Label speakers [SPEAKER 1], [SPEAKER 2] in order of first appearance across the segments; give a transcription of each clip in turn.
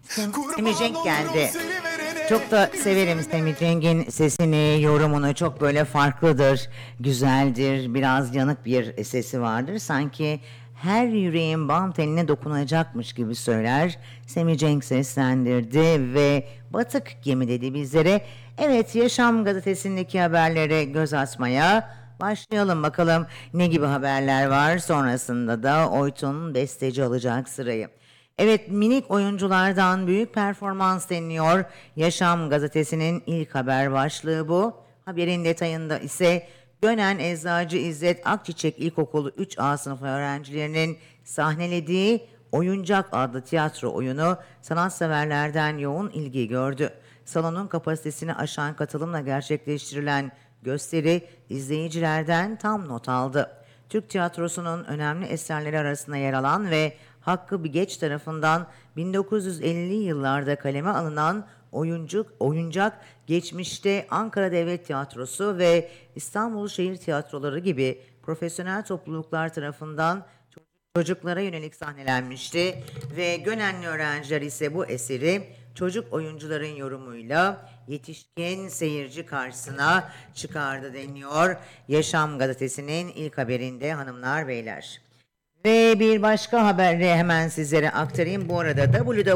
[SPEAKER 1] Semih Cenk geldi. Çok da severim Semih Cenk'in sesini, yorumunu. Çok böyle farklıdır, güzeldir. Biraz yanık bir sesi vardır. Sanki her yüreğin bam teline dokunacakmış gibi söyler. Semih Cenk seslendirdi ve Batık Gemi dedi bizlere. Evet, Yaşam gazetesindeki haberlere göz atmaya başlayalım bakalım ne gibi haberler var. Sonrasında da Oytun Besteci alacak sırayı. Evet, minik oyunculardan büyük performans deniliyor. Yaşam gazetesinin ilk haber başlığı bu. Haberin detayında ise Gönen Eczacı İzzet Akçiçek İlkokulu 3A sınıfı öğrencilerinin sahnelediği Oyuncak adlı tiyatro oyunu sanatseverlerden yoğun ilgi gördü. Salonun kapasitesini aşan katılımla gerçekleştirilen gösteri izleyicilerden tam not aldı. Türk tiyatrosunun önemli eserleri arasında yer alan ve Hakkı Bigeç tarafından 1950'li yıllarda kaleme alınan oyuncak geçmişte Ankara Devlet Tiyatrosu ve İstanbul Şehir Tiyatroları gibi profesyonel topluluklar tarafından çocuklara yönelik sahnelenmişti ve Gönenli öğrenciler ise bu eseri çocuk oyuncuların yorumuyla yetişkin seyirci karşısına çıkardı deniyor Yaşam gazetesinin ilk haberinde hanımlar beyler. Ve bir başka haberi hemen sizlere aktarayım. Bu arada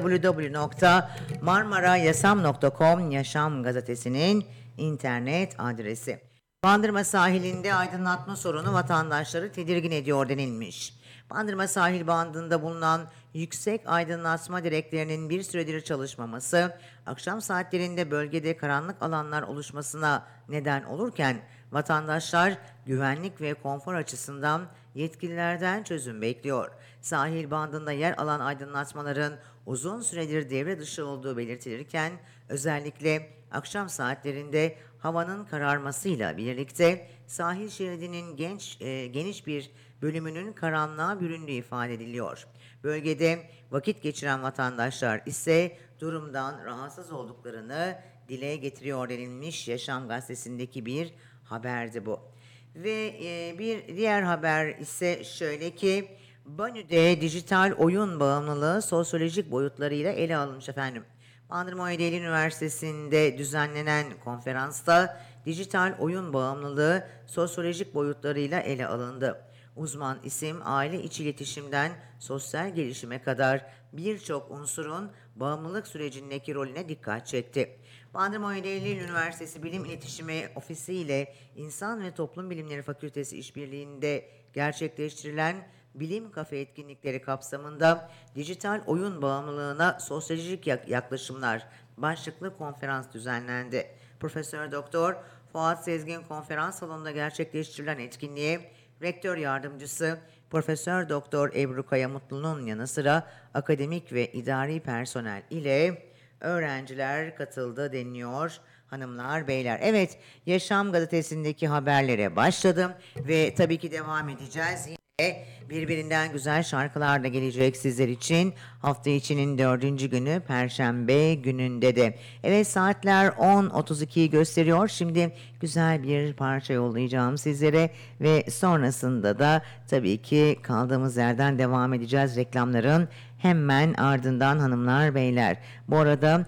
[SPEAKER 1] www.marmarayasam.com Yaşam gazetesinin internet adresi. Bandırma sahilinde aydınlatma sorunu vatandaşları tedirgin ediyor denilmiş. Bandırma sahil bandında bulunan yüksek aydınlatma direklerinin bir süredir çalışmaması, akşam saatlerinde bölgede karanlık alanlar oluşmasına neden olurken vatandaşlar güvenlik ve konfor açısından yetkililerden çözüm bekliyor. Sahil bandında yer alan aydınlatmaların uzun süredir devre dışı olduğu belirtilirken özellikle akşam saatlerinde havanın kararmasıyla birlikte sahil şeridinin geniş bir bölümünün karanlığa büründüğü ifade ediliyor. Bölgede vakit geçiren vatandaşlar ise durumdan rahatsız olduklarını dile getiriyor denilmiş Yaşam gazetesindeki bir haberdi bu. Ve bir diğer haber ise şöyle ki Banü'de dijital oyun bağımlılığı sosyolojik boyutlarıyla ele alınmış efendim. Bandırma Eylül Üniversitesi'nde düzenlenen konferansta dijital oyun bağımlılığı sosyolojik boyutlarıyla ele alındı. Uzman isim aile içi iletişimden sosyal gelişime kadar birçok unsurun bağımlılık sürecindeki rolüne dikkat çekti. Bandırma Eylül Üniversitesi Bilim İletişimi Ofisi ile İnsan ve Toplum Bilimleri Fakültesi işbirliğinde gerçekleştirilen Bilim Kafe etkinlikleri kapsamında dijital oyun bağımlılığına sosyolojik yaklaşımlar başlıklı konferans düzenlendi. Profesör Doktor Fuat Sezgin konferans salonunda gerçekleştirilen etkinliğe Rektör Yardımcısı Profesör Doktor Ebru Kaya Mutlu'nun yanı sıra akademik ve idari personel ile öğrenciler katıldı deniliyor hanımlar beyler. Evet, Yaşam gazetesindeki haberlere başladım ve tabii ki devam edeceğiz. Yine birbirinden güzel şarkılar da gelecek sizler için. Hafta içinin 4. günü Perşembe gününde de. Evet, saatler 10.32'yi gösteriyor. Şimdi güzel bir parça yollayacağım sizlere ve sonrasında da tabii ki kaldığımız yerden devam edeceğiz reklamların hemen ardından hanımlar beyler. Bu arada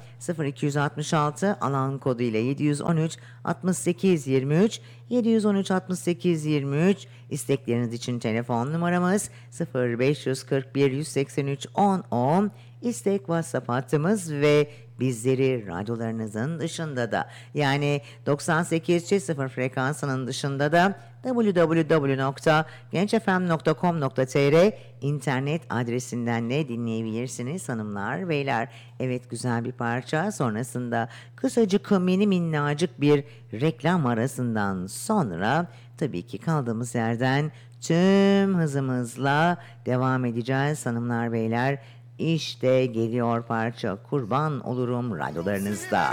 [SPEAKER 1] 0266 alan kodu ile 713 68 23 713 68 23 istekleriniz için telefon numaramız 0541 183 10 10 istek WhatsApp hattımız ve bizleri radyolarınızın dışında da yani 98.0 frekansının dışında da www.gençfm.com.tr internet adresinden de dinleyebilirsiniz hanımlar beyler. Evet, güzel bir parça sonrasında kısacık mini minnacık bir reklam arasından sonra tabii ki kaldığımız yerden tüm hızımızla devam edeceğiz hanımlar beyler. İşte geliyor parça Kurban Olurum radyolarınızda.